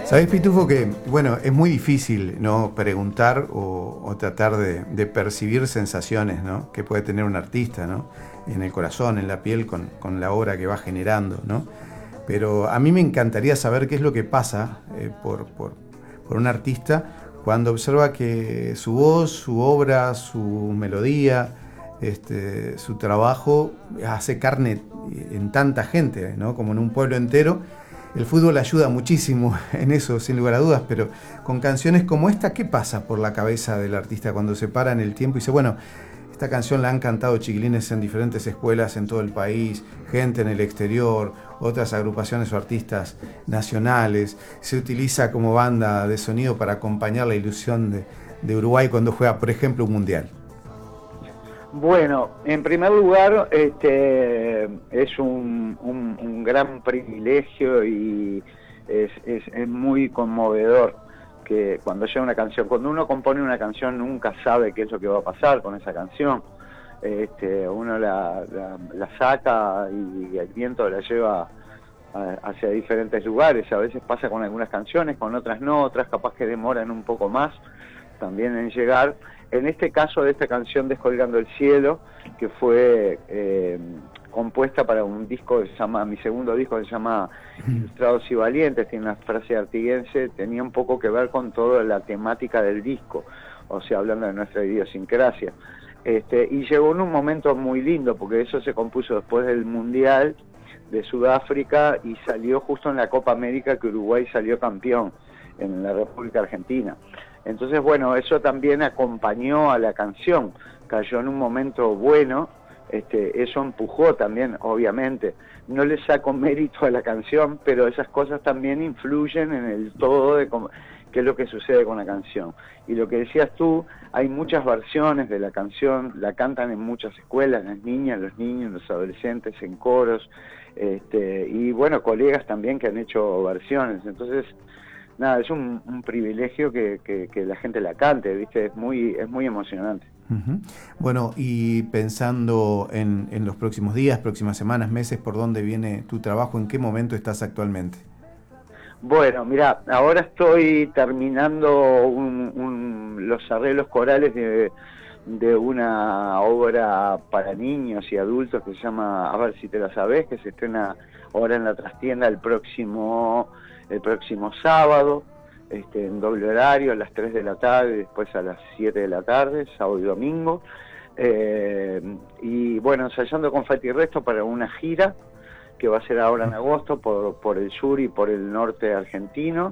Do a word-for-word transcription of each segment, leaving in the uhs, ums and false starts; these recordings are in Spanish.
Sabés, Pitufo, que bueno, es muy difícil, ¿no?, preguntar o, o tratar de, de percibir sensaciones, ¿no?, que puede tener un artista, ¿no?, en el corazón, en la piel, con, con la obra que va generando, ¿no? Pero a mí me encantaría saber qué es lo que pasa eh, por, por, por un artista cuando observa que su voz, su obra, su melodía, este, su trabajo hace carne en tanta gente, ¿no?, como en un pueblo entero. El fútbol ayuda muchísimo en eso, sin lugar a dudas, pero con canciones como esta, ¿qué pasa por la cabeza del artista cuando se para en el tiempo y dice, bueno, esta canción la han cantado chiquilines en diferentes escuelas en todo el país, gente en el exterior, otras agrupaciones o artistas nacionales, se utiliza como banda de sonido para acompañar la ilusión de, de Uruguay cuando juega, por ejemplo, un mundial? Bueno, en primer lugar, este, es un, un, un gran privilegio y es, es, es muy conmovedor que cuando llega una canción, cuando uno compone una canción nunca sabe qué es lo que va a pasar con esa canción. Este, uno la, la, la saca y el viento la lleva a, hacia diferentes lugares. A veces pasa con algunas canciones, con otras no, otras capaz que demoran un poco más también en llegar. En este caso de esta canción Descolgando el Cielo, que fue eh, compuesta para un disco que se llama, mi segundo disco que se llama Ilustrados y Valientes, tiene una frase artiguense, tenía un poco que ver con toda la temática del disco, o sea, hablando de nuestra idiosincrasia. Este, y llegó en un momento muy lindo, porque eso se compuso después del Mundial de Sudáfrica y salió justo en la Copa América que Uruguay salió campeón en la República Argentina. Entonces, bueno, eso también acompañó a la canción, cayó en un momento bueno, este, eso empujó también, obviamente. No le saco mérito a la canción, pero esas cosas también influyen en el todo de cómo, qué es lo que sucede con la canción. Y lo que decías tú, hay muchas versiones de la canción, la cantan en muchas escuelas, las niñas, los niños, los adolescentes, en coros, este, y bueno, colegas también que han hecho versiones. Entonces, nada, es un, un privilegio que, que, que la gente la cante, ¿viste? Es muy, es muy emocionante. Uh-huh. Bueno, y pensando en, en los próximos días, próximas semanas, meses, ¿por dónde viene tu trabajo? ¿En qué momento estás actualmente? Bueno, mira, ahora estoy terminando un, un, los arreglos corales de, de una obra para niños y adultos que se llama A ver si te la sabés, que se estrena ahora en la trastienda el próximo, el próximo sábado, este, en doble horario, a las tres de la tarde, después a las siete de la tarde, sábado y domingo. Eh, y bueno, ensayando con Fati Resto para una gira que va a ser ahora en agosto por, por el sur y por el norte argentino,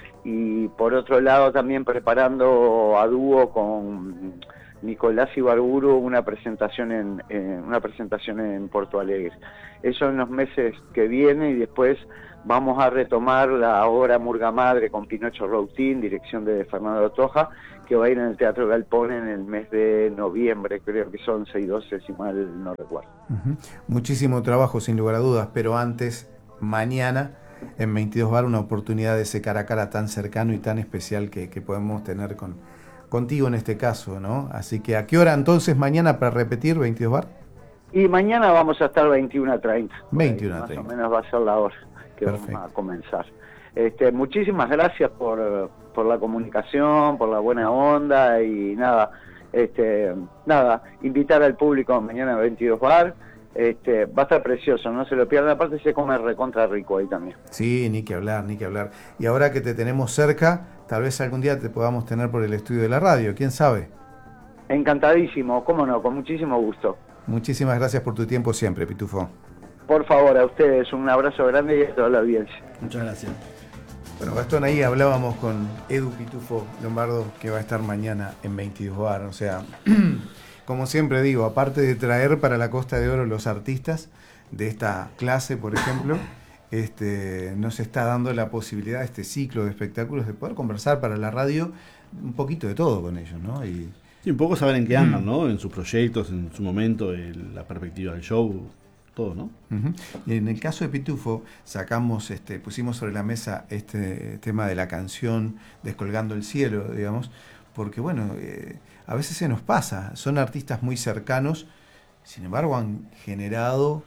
y por otro lado también preparando a dúo con Nicolás Ibarburu una presentación en, en una presentación en Porto Alegre. Eso en los meses que vienen, y después vamos a retomar la obra Murga Madre con Pinocho Routín, dirección de Fernando Toja, que va a ir en el Teatro Galpón en el mes de noviembre, creo que son once y doce, si mal no recuerdo. Uh-huh. Muchísimo trabajo, sin lugar a dudas, pero antes, mañana, en veintidós bar, una oportunidad de ese cara a cara tan cercano y tan especial que, que podemos tener con, contigo en este caso, ¿no? Así que, ¿a qué hora entonces mañana para repetir veintidós bar? Y mañana vamos a estar veintiuno a treinta. veintiuno a treinta. Más o menos va a ser la hora que Perfecto. Vamos a comenzar. Este, muchísimas gracias por, por la comunicación, por la buena onda y nada, este, nada, invitar al público mañana a veintidós bar. Este, va a estar precioso, no se lo pierdan, aparte se come recontra rico ahí también. Sí, ni que hablar, ni que hablar. Y ahora que te tenemos cerca, tal vez algún día te podamos tener por el estudio de la radio, ¿quién sabe? Encantadísimo, cómo no, con muchísimo gusto. Muchísimas gracias por tu tiempo siempre, Pitufo. Por favor, a ustedes, un abrazo grande y a toda la audiencia. Muchas gracias. Bueno, Gastón, ahí hablábamos con Edu Pitufo Lombardo, que va a estar mañana en veintidós bar. O sea, como siempre digo, aparte de traer para la Costa de Oro los artistas de esta clase, por ejemplo, este, nos está dando la posibilidad, este ciclo de espectáculos, de poder conversar para la radio un poquito de todo con ellos, ¿no? Y sí, un poco saber en qué andan, ¿no? En sus proyectos, en su momento, el, la perspectiva del show, todo, ¿no? Uh-huh. Y en el caso de Pitufo, sacamos, este, pusimos sobre la mesa este tema de la canción Descolgando el Cielo, digamos, porque bueno, eh, a veces se nos pasa, son artistas muy cercanos, sin embargo han generado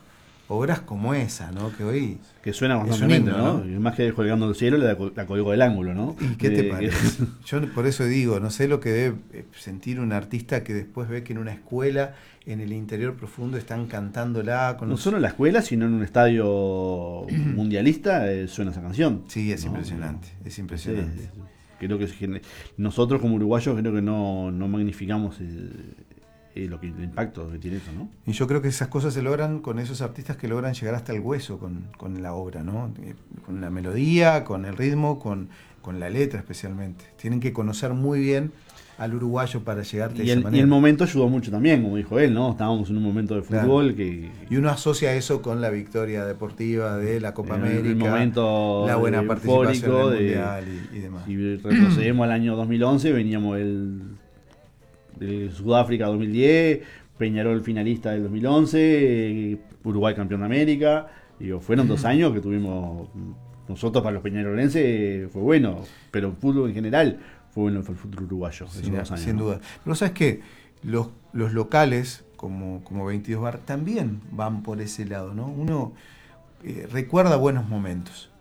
obras como esa, ¿no? Que hoy... Que suena es un constantemente, himno, ¿no? ¿no? Y más que colgando el cielo, la, la colgó del ángulo, ¿no? ¿Y qué te De- parece? Yo por eso digo, no sé lo que debe sentir un artista que después ve que en una escuela, en el interior profundo, están cantándola con No los... solo en la escuela, sino en un estadio mundialista eh, suena esa canción. Sí, es No, impresionante, es Sí, impresionante. sí. Creo que es gen- nosotros como uruguayos creo que no, no magnificamos eh, eh, lo que, el impacto que tiene eso, ¿no? Y yo creo que esas cosas se logran con esos artistas que logran llegar hasta el hueso con, con la obra, ¿no? Eh, Con la melodía, con el ritmo, con, con la letra especialmente. Tienen que conocer muy bien al uruguayo para llegarte de Y esa el, y manera. el momento ayudó mucho también, como dijo él, ¿no? Estábamos en un momento de fútbol Claro. que... Y uno asocia eso con la victoria deportiva de la Copa en el América, momento la buena participación en eufórico el de- Mundial y, y demás. Si retrocedemos al año dos mil once, veníamos del, del Sudáfrica dos mil diez, Peñarol finalista del dos mil once, eh, Uruguay campeón de América. Digo, fueron dos años que tuvimos, nosotros para los peñarolenses fue bueno, pero el fútbol en general fue bueno para el fútbol uruguayo. esos Sin, dos años, sin ¿no? duda. Pero sabes que los, los locales, como, como veintidós bar, también van por ese lado, ¿no? Uno eh, recuerda buenos momentos.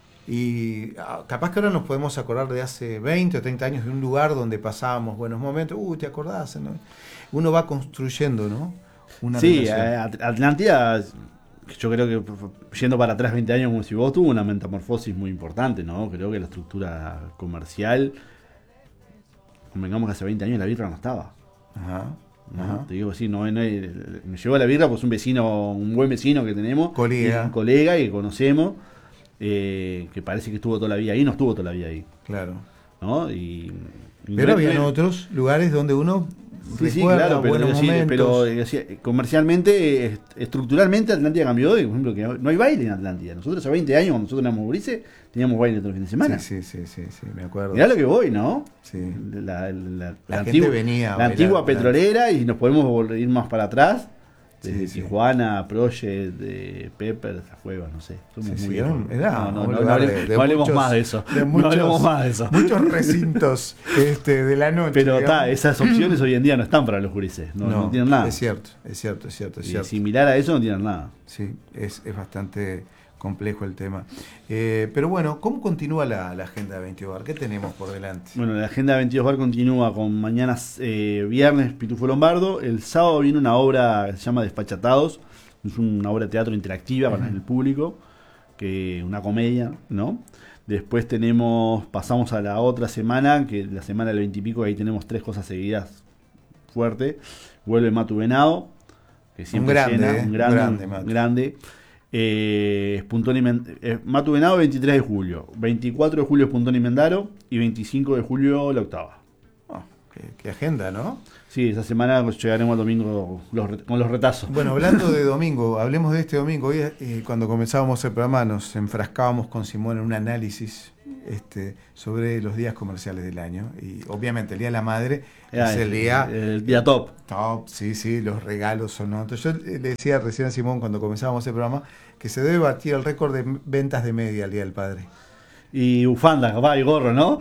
Y ah, capaz que ahora nos podemos acordar de hace veinte o treinta años de un lugar donde pasábamos buenos momentos. Uy, ¿te acordás? ¿No? Uno va construyendo, ¿no? Una Sí, relación. eh, At- Atlántida, yo creo que yendo para atrás veinte años, como si vos, tuvo una metamorfosis muy importante, ¿no? Creo que la estructura comercial, convengamos que hace veinte años la birra no estaba. Ajá, ¿no? ajá. Te digo así, no, no, me llegó la birra pues un vecino, un buen vecino que tenemos, Colega. un colega que conocemos, eh, que parece que estuvo toda la vida ahí, no estuvo toda la vida ahí, Claro. ¿no? Y, y Pero no- había no- otros lugares donde uno Sí, sí, recuerda claro, pero, buenos decir, momentos. pero eh, decía, comercialmente, est- estructuralmente Atlántida cambió, de, por ejemplo, que no hay baile en Atlántida. Nosotros hace veinte años, cuando nosotros éramos gurises, teníamos baile todos los fines de semana. Sí, sí, sí, sí, sí, me acuerdo. Mirá lo que voy, ¿no? Sí. La, la- la- La la gente antigua, venía a la bailar antigua Atlántida. petrolera y nos podemos volver ir más para atrás. Desde Sí, sí. Tijuana, Project, de Pepper, esas cuevas, no sé. Somos Sí, sí, muy era, viejos. era no, no, un no, lugar no de- hable- de no hablemos muchos- más de eso. de no muchos- hablemos más de eso. Muchos recintos este, de la noche. Pero digamos. está, esas opciones hoy en día no están para los gurises. No, no tienen nada. Es cierto, es cierto, es cierto, es Y cierto. similar a eso no tienen nada. Sí, es, es bastante complejo el tema. Eh, pero bueno, ¿cómo continúa la, la agenda de veintidós bar? ¿Qué tenemos por delante? Bueno, la agenda de veintidós bar continúa con mañana eh, viernes Pitufo Lombardo. El sábado viene una obra que se llama Despachatados. Es una obra de teatro interactiva con el público, que una comedia, ¿no? Después tenemos, pasamos a la otra semana, que la semana del veintipico, ahí tenemos tres cosas seguidas fuertes. Vuelve Matu Venado, que siempre grande, llena, eh, un grande, grande, un Matu. grande. Eh, Puntón y Men- eh, Matu Venado veintitrés de julio, veinticuatro de julio es Puntón y Mendaro y veinticinco de julio la octava. Oh, qué, qué agenda, ¿no? Sí, esa semana llegaremos al domingo los re- con los retazos. Bueno, hablando de domingo, hablemos de este domingo. Hoy, eh, cuando comenzábamos el programa, nos enfrascábamos con Simón en un análisis este, sobre los días comerciales del año. Y obviamente el Día de la Madre Era es el día el día top. top, sí, sí, los regalos son otros. Yo le decía recién a Simón cuando comenzábamos el programa que se debe batir el récord de ventas de media el Día del Padre. Y bufanda, capaz, y gorro, ¿no?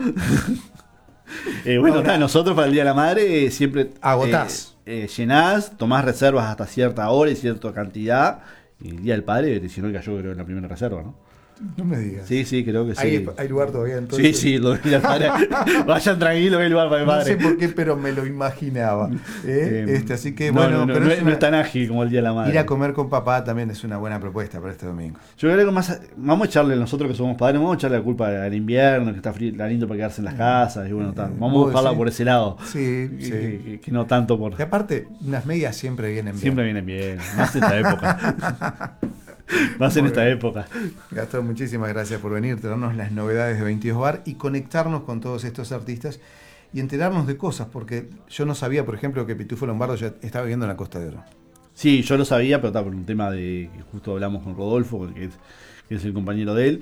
Eh, bueno, Ahora- está, nosotros para el Día de la Madre eh, siempre Agotás. eh, eh, llenás, tomás reservas hasta cierta hora y cierta cantidad. Y el Día del Padre, si no cayó creo en la primera reserva, ¿no? No me digas. Sí, sí, creo que sí. ¿Hay, hay lugar todavía Sí, entonces? sí, lo del Día del Padre. Vayan tranquilos, que hay lugar para el No padre. sé por qué, pero me lo imaginaba. ¿eh? Eh, este, así que no, bueno, no, no, pero no es es, no una- es tan ágil como el Día de la Madre. ir a comer con papá también es una buena propuesta para este domingo. Yo creo que más vamos a echarle, nosotros que somos padres, vamos a echarle la culpa al invierno, que está frío, está lindo para quedarse en las casas, y bueno, está, vamos a ¿Vos buscarla decís? por ese lado. Sí, Que, sí. que- que no tanto por... Y aparte, unas medias siempre vienen bien. Siempre vienen bien, más en esta época. Más en Muy esta bien. época. Gastón, muchísimas gracias por venir, traernos las novedades de veintidós bar y conectarnos con todos estos artistas y enterarnos de cosas, porque yo no sabía, por ejemplo, que Pitufo Lombardo ya estaba viviendo en la Costa de Oro. Sí, yo lo sabía, pero está por un tema de que justo hablamos con Rodolfo, que es, que es el compañero de él,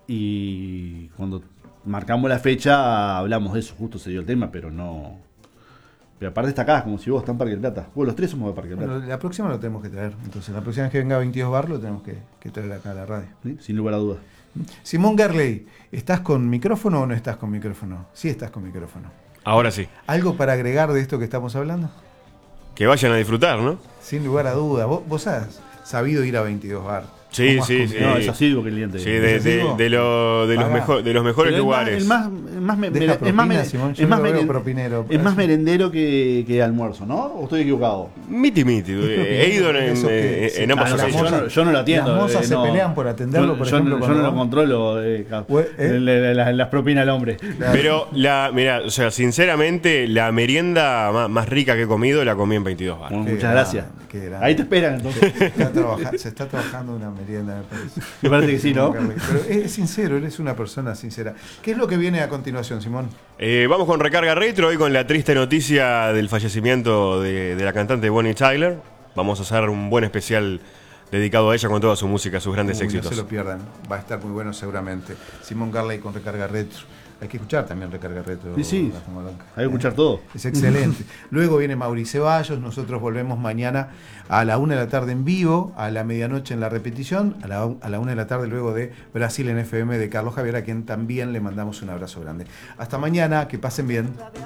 y cuando marcamos la fecha hablamos de eso, justo se dio el tema, pero no... Pero aparte está acá, como si vos estás en Parque del Plata. Bueno, los tres somos de Parque del Plata. Bueno, la próxima lo tenemos que traer, entonces la próxima vez que venga a veintidós bar lo tenemos que, que traer acá a la radio. ¿Sí? Sin lugar a dudas. Simón Gerley, ¿estás con micrófono o no estás con micrófono? Sí estás con micrófono. Ahora sí. ¿Algo para agregar de esto que estamos hablando? Que vayan a disfrutar, ¿no? Sin lugar a duda. ¿Vos, vos sabés, sabido ir a veintidós Bar. Sí, ¿Cómo has sí, comido? sí. No, es asiduo cliente. Sí, de, de, de, lo, de, los, Pagá. mejor, de los mejores Pero lugares. El más, el más, el más, me- Deja mere- es más, propina, mere- Simón, yo es más, lo veo meren- propinero. es más merendero que, que almuerzo, ¿no? ¿O estoy equivocado? Miti miti. He ido en, Eso que- en, sí, en ambos Ah, no sé, las yo, sitios. no, yo no lo atiendo. Las mozas eh, se no. pelean por atenderlo, Yo- por yo, ejemplo, no- yo cuando no lo van. controlo, eh, cap- Ue- ¿eh? le- le- las, las propinas al hombre. Pero, la, mira, o sea, sinceramente, la merienda más, más rica que he comido la comí en veintidós Bar. Bueno, Qué muchas grande, gracias. qué grande. Ahí te esperan entonces. Se está, trabaja- se está trabajando una merienda, me parece. Me parece que sí, ¿no? Pero es, es sincero, eres una persona sincera. ¿Qué es lo que viene a continuación, Simón? Eh, vamos con Recarga Retro, hoy con la triste noticia del fallecimiento de, de la cantante Bonnie Tyler. Vamos a hacer un buen especial dedicado a ella con toda su música, sus grandes Uy, éxitos. No se lo pierdan, va a estar muy bueno seguramente. Simón Garley con Recarga Retro. Hay que escuchar también Recarga Retro. Sí, sí. Gastón Malanca. Hay que escuchar todo. Es excelente. Luego viene Mauri Ceballos, nosotros volvemos mañana a la una de la tarde en vivo, a la medianoche en la repetición, a la, a la una de la tarde luego de Brasil en F M de Carlos Javier, a quien también le mandamos un abrazo grande. Hasta mañana, que pasen bien.